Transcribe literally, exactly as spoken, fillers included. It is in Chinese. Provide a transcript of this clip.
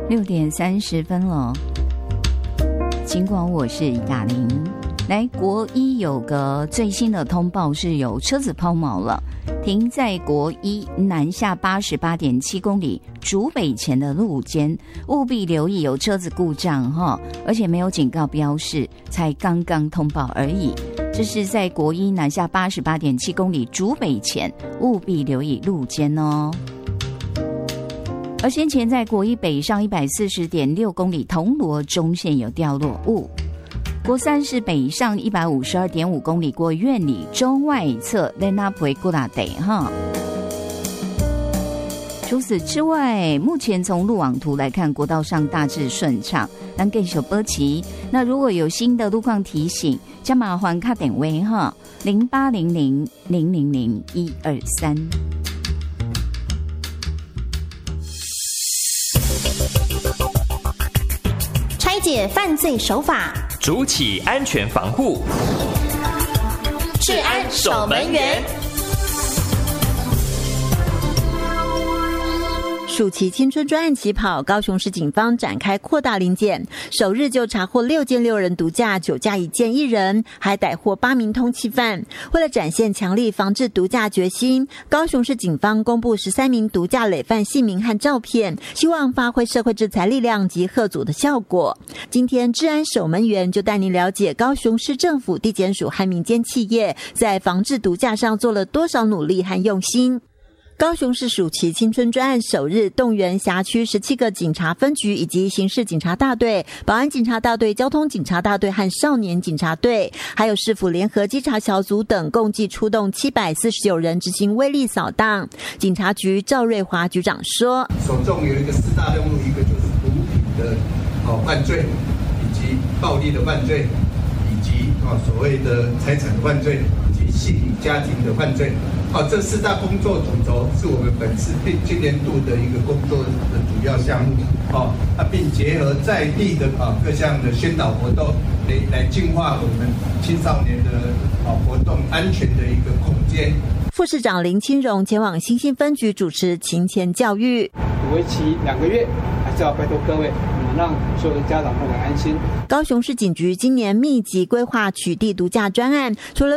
六点三十分了，尽管我是雅玲。来，国一有个最新的通报是有车子抛锚了，停在国一南下八十八点七公里竹北前的路肩，务必留意有车子故障哈，而且没有警告标示，才刚刚通报而已。这是在国一南下八十八点七公里竹北前，务必留意路肩哦。而先前在国一北上一百四十点六公里铜锣中线有掉落物。国三是北上一百五十二点五公里过苑里中外侧在那不会过大得哈。除此之外，目前从路网图来看，国道上大致顺畅，但更有波奇。那如果有新的路况提醒，加麻烦卡点位哈，零八零零零零零一二三。 拆解犯罪手法， 筑起安全防护， 治安守门员。 暑期青春专案起跑，高雄市警方展开扩大临检，首日就查获六件六人毒驾，酒驾一件一人，还逮获八名通缉犯。为了展现强力防治毒驾决心，高雄市警方公布十三名毒驾累犯姓名和照片，希望发挥社会制裁力量及吓阻的效果。今天治安守门员就带您了解高雄市政府地检署和民间企业在防治毒驾上做了多少努力和用心。高雄市暑期青春专案首日动员辖区十七个警察分局以及刑事警察大队、保安警察大队、交通警察大队和少年警察队，还有市府联合稽查小组等，共计出动七百四十九人执行威力扫荡。警察局赵瑞华局长说， 首重有一个四大任务，一个就是毒品的哦犯罪，以及暴力的犯罪，以及哦所谓的财产的犯罪，以及性家庭的犯罪。好，这四大工作主轴是我们本次今年度的一个工作的主要项目。哦，啊，并结合在地的啊各项的宣导活动，来来净化我们青少年的啊活动安全的一个空间。 副市长林清荣前往新兴分局主持勤前教育， 为期两个月，还是要拜托各位。让所有的家长都很安心。 高雄市警局今年密集规划取缔毒驾专案，除了